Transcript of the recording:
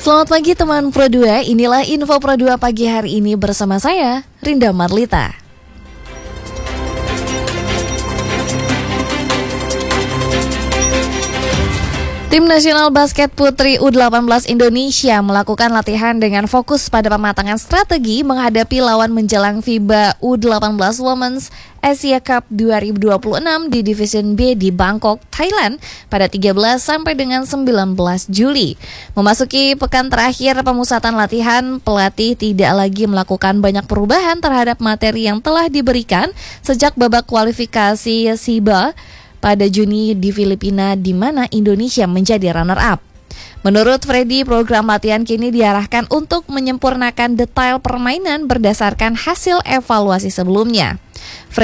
Selamat pagi teman Pro 2, inilah info Pro 2 pagi hari ini bersama saya, Rinda Marlita. Tim Nasional Basket Putri U18 Indonesia melakukan latihan dengan fokus pada pematangan strategi menghadapi lawan menjelang FIBA U18 Women's Asia Cup 2026 di Division B di Bangkok, Thailand pada 13 sampai dengan 19 Juli. Memasuki pekan terakhir pemusatan latihan, pelatih tidak lagi melakukan banyak perubahan terhadap materi yang telah diberikan sejak babak kualifikasi FIBA pada Juni di Filipina, di mana Indonesia menjadi runner-up. Menurut Freddy, program latihan kini diarahkan untuk menyempurnakan detail permainan berdasarkan hasil evaluasi sebelumnya.